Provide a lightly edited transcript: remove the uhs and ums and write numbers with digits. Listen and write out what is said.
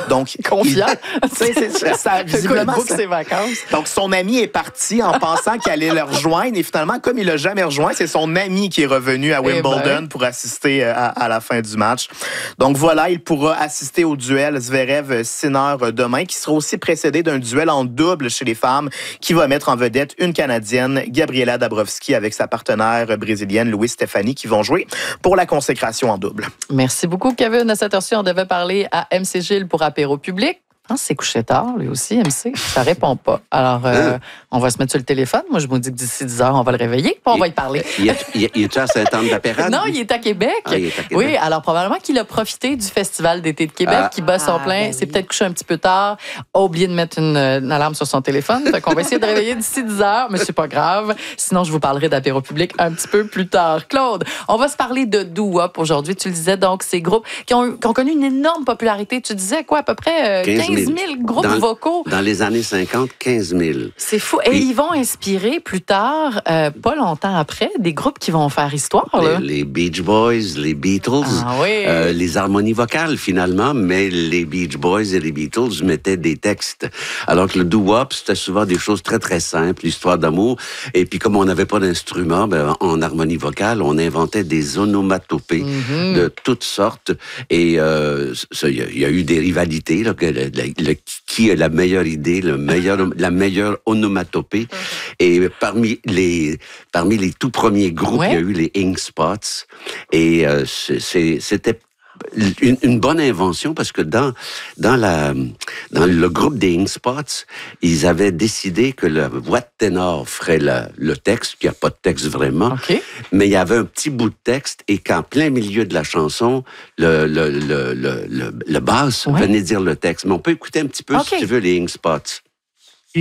Donc, confiant. Ça, visiblement, ses vacances. Donc, son ami est parti en pensant qu'il allait le rejoindre. Et finalement, comme il l'a jamais rejoint, c'est son ami qui est revenu à Wimbledon pour assister à la fin du match. Donc, voilà, il pourra assister au duel Zverev-Sinner demain, qui sera aussi précédé d'un duel en double chez les femmes qui va mettre en vedette une Canadienne, Gabriela Dabrowski, avec sa partenaire brésilienne, Louise Stéphanie, qui vont jouer pour la consécration en double. Merci beaucoup, Kevin. À cette heure-ci, on devait parler à MC Gilles pour apéro public. C'est couché tard, lui aussi, MC. Ça répond pas. Alors, on va se mettre sur le téléphone. Moi, je me dis que d'ici 10 heures, on va le réveiller, puis on va y parler. Il est à Sainte-Anne-de-la-Pérade? Non, il est à Québec. Il est à Québec. Oui, alors probablement qu'il a profité du Festival d'été de Québec, qui bat son plein. C'est peut-être couché un petit peu tard. A oublié de mettre une alarme sur son téléphone. Fait qu'on va essayer de réveiller d'ici 10 heures, mais c'est pas grave. Sinon, je vous parlerai d'apéro public un petit peu plus tard. Claude, on va se parler de doo-wop aujourd'hui. Tu le disais, donc, ces groupes qui ont connu une énorme popularité. Tu disais quoi, à peu près 15 000 groupes vocaux. Dans les années 50, 15 000. C'est fou. Et ils vont inspirer plus tard, pas longtemps après, des groupes qui vont faire histoire. Les Beach Boys, les Beatles, les harmonies vocales finalement, mais les Beach Boys et les Beatles mettaient des textes. Alors que le doo-wop, c'était souvent des choses très très simples, histoire d'amour. Et puis comme on n'avait pas d'instrument, en harmonie vocale, on inventait des onomatopées de toutes sortes. Et il y a eu des rivalités, là, qui a la meilleure idée, la meilleure onomatopée. Et parmi les tout premiers groupes, il y a eu les Ink Spots. Et c'était une bonne invention parce que dans le groupe des Ink Spots, ils avaient décidé que la voix de ténor ferait le texte, qu'il n'y a pas de texte vraiment, mais il y avait un petit bout de texte et qu'en plein milieu de la chanson, le bass venait dire le texte. Mais on peut écouter un petit peu, si tu veux, les Ink Spots.